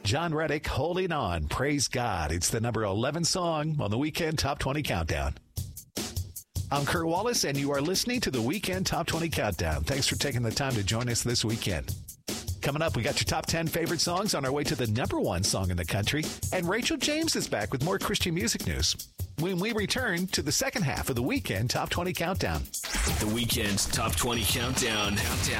John Reddick, Holding On. Praise God. It's the number 11 song on the Weekend Top 20 Countdown. I'm Kurt Wallace, and you are listening to the Weekend Top 20 Countdown. Thanks for taking the time to join us this weekend. Coming up, we got your top 10 favorite songs on our way to the number 1 song in the country. And Rachel James is back with more Christian music news when we return to the second half of the Weekend Top 20 Countdown. The Weekend Top 20 Countdown.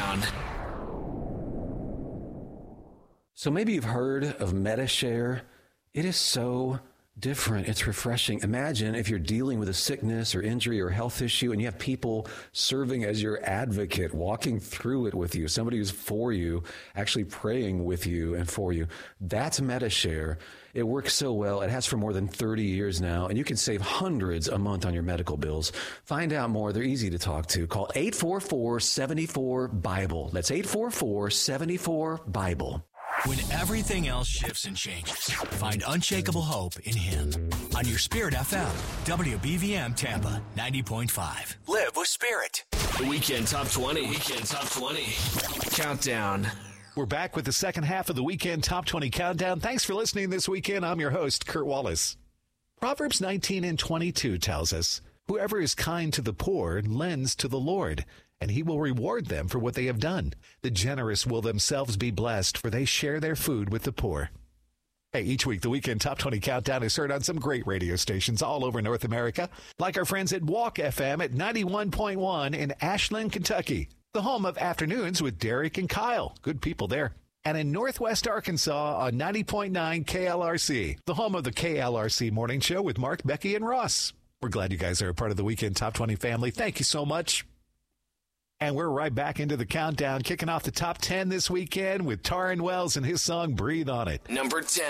So maybe you've heard of Medi-Share. It is so different. It's refreshing. Imagine if you're dealing with a sickness or injury or health issue and you have people serving as your advocate, walking through it with you, somebody who's for you, actually praying with you and for you. That's Medi-Share. It works so well. It has for more than 30 years now, and you can save hundreds a month on your medical bills. Find out more. They're easy to talk to. Call 844-74-BIBLE. That's 844-74-BIBLE. When everything else shifts and changes, find unshakable hope in Him. On your Spirit FM, WBVM Tampa 90.5. Live with Spirit. The Weekend Top 20. Countdown. We're back with the second half of the Weekend Top 20 Countdown. Thanks for listening this weekend. I'm your host, Kurt Wallace. Proverbs 19:22 tells us, whoever is kind to the poor lends to the Lord, and He will reward them for what they have done. The generous will themselves be blessed, for they share their food with the poor. Hey, each week, the Weekend Top 20 Countdown is heard on some great radio stations all over North America, like our friends at Walk FM at 91.1 in Ashland, Kentucky, the home of Afternoons with Derek and Kyle. Good people there. And in Northwest Arkansas on 90.9 KLRC, the home of the KLRC Morning Show with Mark, Becky, and Ross. We're glad you guys are a part of the Weekend Top 20 family. Thank you so much. And we're right back into the countdown, kicking off the top 10 this weekend with Taryn Wells and his song, Breathe on It. Number 10.